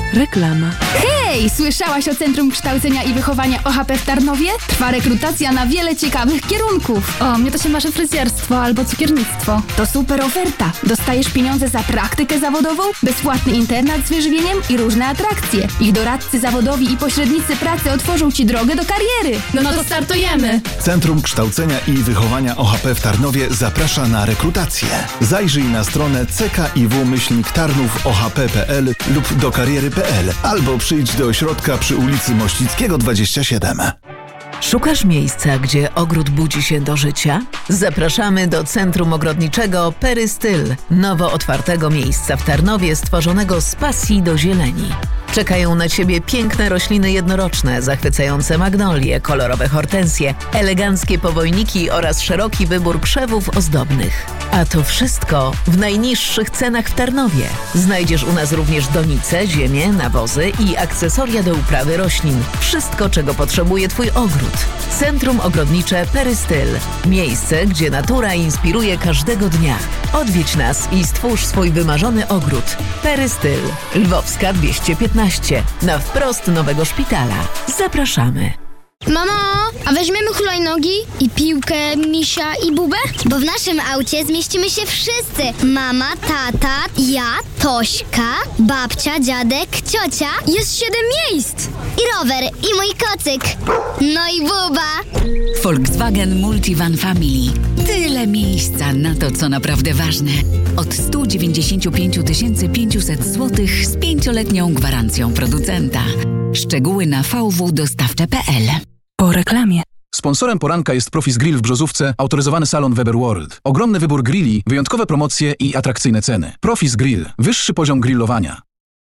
Reklama. Hej, słyszałaś o Centrum Kształcenia i Wychowania OHP w Tarnowie? Trwa rekrutacja na wiele ciekawych kierunków. O, mnie to się marzy fryzjerstwo albo cukiernictwo. To super oferta. Dostajesz pieniądze za praktykę zawodową, bezpłatny internat z wyżywieniem i różne atrakcje. Ich doradcy zawodowi i pośrednicy pracy otworzą Ci drogę do kariery. No to startujemy! Centrum Kształcenia i Wychowania OHP w Tarnowie zaprasza na rekrutację. Zajrzyj na stronę ckiw-tarnów-ohp.pl lub do kariery.pl albo przyjdź do ośrodka przy ulicy Mościckiego 27. Szukasz miejsca, gdzie ogród budzi się do życia? Zapraszamy do Centrum Ogrodniczego Perystyl, nowo otwartego miejsca w Tarnowie stworzonego z pasji do zieleni. Czekają na Ciebie piękne rośliny jednoroczne, zachwycające magnolie, kolorowe hortensje, eleganckie powojniki oraz szeroki wybór krzewów ozdobnych. A to wszystko w najniższych cenach w Tarnowie. Znajdziesz u nas również donice, ziemię, nawozy i akcesoria do uprawy roślin. Wszystko, czego potrzebuje Twój ogród. Centrum Ogrodnicze Perystyl. Miejsce, gdzie natura inspiruje każdego dnia. Odwiedź nas i stwórz swój wymarzony ogród. Perystyl. Lwowska 215. Na wprost Nowego Szpitala. Zapraszamy. Mamo, a weźmiemy hulajnogi i piłkę, misia i bubę? Bo w naszym aucie zmieścimy się wszyscy. Mama, tata, ja, Tośka, babcia, dziadek, ciocia. Jest 7 miejsc. I rower, i mój kocyk. No i buba. Volkswagen Multivan Family. Tyle miejsca na to, co naprawdę ważne. Od 195 500 zł z 5-letnią gwarancją producenta. Szczegóły na vwdostawcze.pl. Po reklamie. Sponsorem poranka jest Profis Grill w Brzozówce, autoryzowany salon Weber World. Ogromny wybór grilli, wyjątkowe promocje i atrakcyjne ceny. Profis Grill. Wyższy poziom grillowania.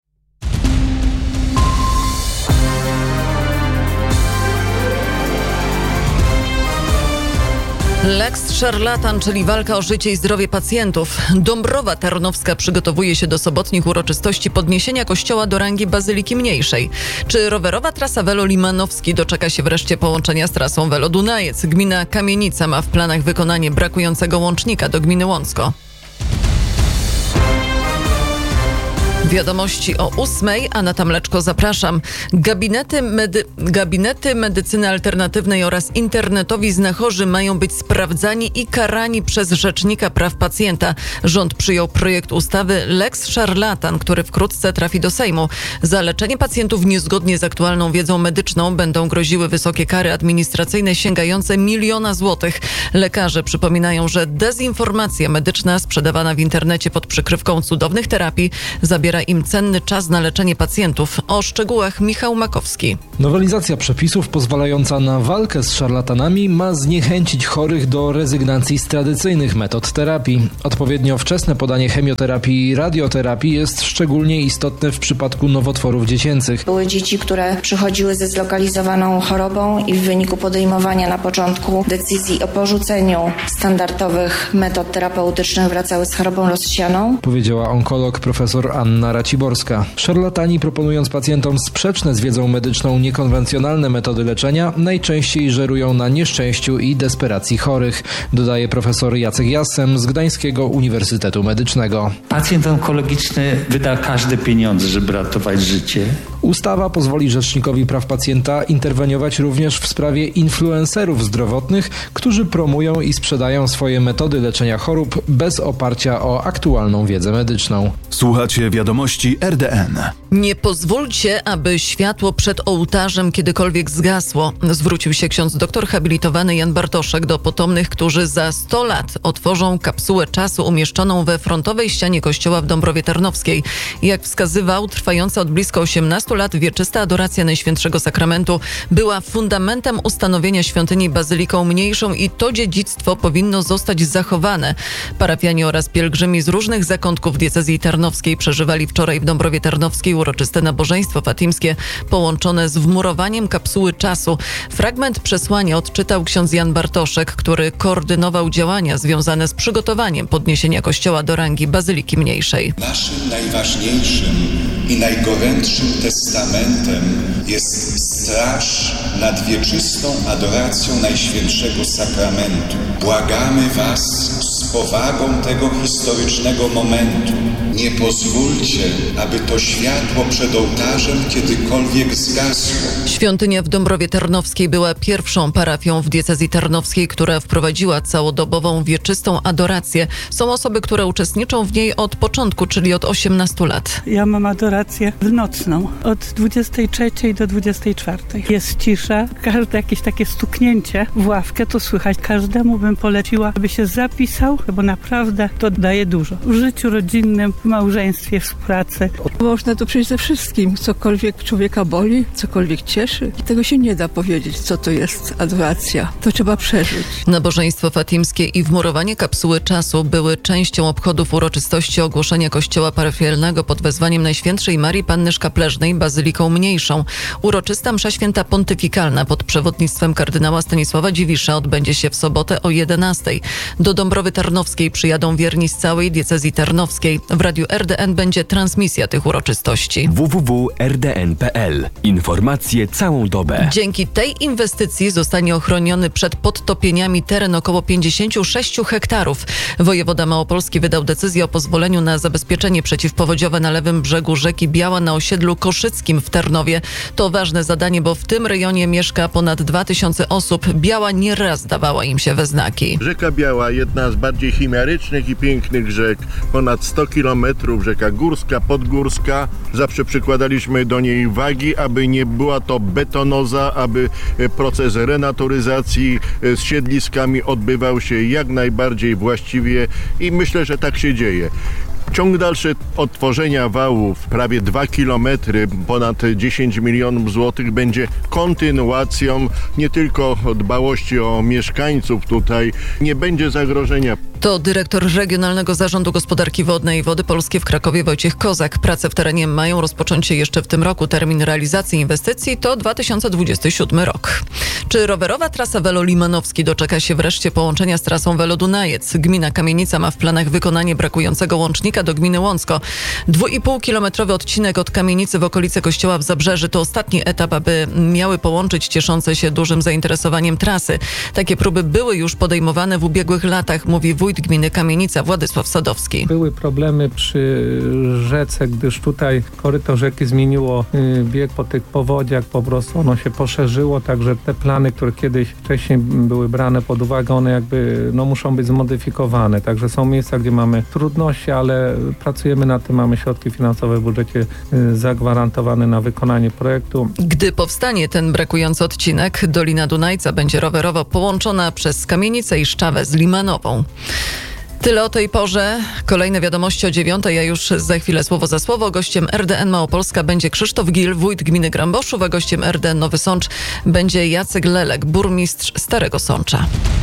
Lex Szarlatan, czyli walka o życie i zdrowie pacjentów. Dąbrowa Tarnowska przygotowuje się do sobotnich uroczystości podniesienia kościoła do rangi Bazyliki Mniejszej. Czy rowerowa trasa Velo Limanowski doczeka się wreszcie połączenia z trasą Velo Dunajec? Gmina Kamienica ma w planach wykonanie brakującego łącznika do gminy Łącko. Wiadomości o 8:00, Aneta Mleczko, zapraszam. Gabinety medycyny alternatywnej oraz internetowi znachorzy mają być sprawdzani i karani przez Rzecznika Praw Pacjenta. Rząd przyjął projekt ustawy Lex Szarlatan, który wkrótce trafi do Sejmu. Za leczenie pacjentów niezgodnie z aktualną wiedzą medyczną będą groziły wysokie kary administracyjne sięgające 1 000 000 złotych. Lekarze przypominają, że dezinformacja medyczna sprzedawana w internecie pod przykrywką cudownych terapii zabiera im cenny czas na leczenie pacjentów. O szczegółach Michał Makowski. Nowelizacja przepisów pozwalająca na walkę z szarlatanami ma zniechęcić chorych do rezygnacji z tradycyjnych metod terapii. Odpowiednio wczesne podanie chemioterapii i radioterapii jest szczególnie istotne w przypadku nowotworów dziecięcych. Były dzieci, które przychodziły ze zlokalizowaną chorobą i w wyniku podejmowania na początku decyzji o porzuceniu standardowych metod terapeutycznych wracały z chorobą rozsianą, powiedziała onkolog profesor Anna Raciborska. Szarlatani, proponując pacjentom sprzeczne z wiedzą medyczną niekonwencjonalne metody leczenia, najczęściej żerują na nieszczęściu i desperacji chorych, dodaje profesor Jacek Jassem z Gdańskiego Uniwersytetu Medycznego. Pacjent onkologiczny wyda każde pieniądze, żeby ratować życie. Ustawa pozwoli Rzecznikowi Praw Pacjenta interweniować również w sprawie influencerów zdrowotnych, którzy promują i sprzedają swoje metody leczenia chorób bez oparcia o aktualną wiedzę medyczną. Słuchacie wiadomości RDN. Nie pozwólcie, aby światło przed ołtarzem kiedykolwiek zgasło. Zwrócił się ksiądz doktor habilitowany Jan Bartoszek do potomnych, którzy za 100 lat otworzą kapsułę czasu umieszczoną we frontowej ścianie kościoła w Dąbrowie Tarnowskiej. Jak wskazywał, trwająca od blisko 18 lat wieczysta adoracja Najświętszego Sakramentu była fundamentem ustanowienia świątyni Bazyliką Mniejszą i to dziedzictwo powinno zostać zachowane. Parafianie oraz pielgrzymi z różnych zakątków diecezji tarnowskiej przeżywali wczoraj w Dąbrowie Tarnowskiej uroczyste nabożeństwo fatimskie połączone z wmurowaniem kapsuły czasu. Fragment przesłania odczytał ksiądz Jan Bartoszek, który koordynował działania związane z przygotowaniem podniesienia kościoła do rangi Bazyliki Mniejszej. Naszym najważniejszym i najgorętszym testamentem jest straż nad wieczystą adoracją Najświętszego Sakramentu. Błagamy Was, z powagą tego historycznego momentu. Nie pozwólcie, aby to światło przed ołtarzem kiedykolwiek zgasło. Świątynia w Dąbrowie Tarnowskiej była pierwszą parafią w diecezji tarnowskiej, która wprowadziła całodobową wieczystą adorację. Są osoby, które uczestniczą w niej od początku, czyli od 18 lat. Ja mam adorację nocną, od 23 do 24. Jest cisza, każde jakieś takie stuknięcie w ławkę to słychać. Każdemu bym poleciła, aby się zapisał, bo naprawdę to daje dużo. W życiu rodzinnym, w małżeństwie, w pracy. Można tu przyjść ze wszystkim, cokolwiek człowieka boli, cokolwiek cieszy. I tego się nie da powiedzieć, co to jest adoracja. To trzeba przeżyć. Nabożeństwo fatimskie i wmurowanie kapsuły czasu były częścią obchodów uroczystości ogłoszenia kościoła parafialnego pod wezwaniem Najświętszej Marii Panny Szkapleżnej bazyliką mniejszą. Uroczysta msza święta pontyfikalna pod przewodnictwem kardynała Stanisława Dziwisza odbędzie się w sobotę o 11:00. Do Dąbrowy Tarnowskiej przyjadą wierni z całej diecezji tarnowskiej. W radiu RDN będzie transmisja tych uroczystości. www.rdn.pl. Informacje całą dobę. Dzięki tej inwestycji zostanie ochroniony przed podtopieniami teren około 56 hektarów. Wojewoda małopolski wydał decyzję o pozwoleniu na zabezpieczenie przeciwpowodziowe na lewym brzegu rzeki Biała na osiedlu Koszyckim w Tarnowie. To ważne zadanie, bo w tym rejonie mieszka ponad 2000 osób. Biała nieraz dawała im się we znaki. Rzeka Biała, jedna z bardziej chimerycznych i pięknych rzek. Ponad 100 kilometrów, rzeka górska, podgórska. Zawsze przykładaliśmy do niej wagi, aby nie była to betonoza, aby proces renaturyzacji z siedliskami odbywał się jak najbardziej właściwie i myślę, że tak się dzieje. Ciąg dalszy odtworzenia wałów, prawie 2 kilometry, ponad 10 milionów złotych, będzie kontynuacją nie tylko dbałości o mieszkańców tutaj, nie będzie zagrożenia. To dyrektor Regionalnego Zarządu Gospodarki Wodnej Wody Polskie w Krakowie Wojciech Kozak. Prace w terenie mają rozpocząć się jeszcze w tym roku. Termin realizacji inwestycji to 2027 rok. Czy rowerowa trasa Velo Limanowski doczeka się wreszcie połączenia z trasą Velo Dunajec? Gmina Kamienica ma w planach wykonanie brakującego łącznika do gminy Łącko. 2,5-kilometrowy odcinek od Kamienicy w okolice Kościoła w Zabrzeży to ostatni etap, aby miały połączyć cieszące się dużym zainteresowaniem trasy. Takie próby były już podejmowane w ubiegłych latach, mówi wójt gminy Kamienica Władysław Sadowski. Były problemy przy rzece, gdyż tutaj koryto rzeki zmieniło bieg po tych powodziach, po prostu ono się poszerzyło, także te plany, które kiedyś wcześniej były brane pod uwagę, one jakby muszą być zmodyfikowane. Także są miejsca, gdzie mamy trudności, ale pracujemy nad tym, mamy środki finansowe w budżecie zagwarantowane na wykonanie projektu. Gdy powstanie ten brakujący odcinek, Dolina Dunajca będzie rowerowo połączona przez Kamienicę i Szczawę z Limanową. Tyle o tej porze. Kolejne wiadomości o 9:00, a już za chwilę słowo za słowo. Gościem RDN Małopolska będzie Krzysztof Gil, wójt gminy Gramboszów, a gościem RDN Nowy Sącz będzie Jacek Lelek, burmistrz Starego Sącza.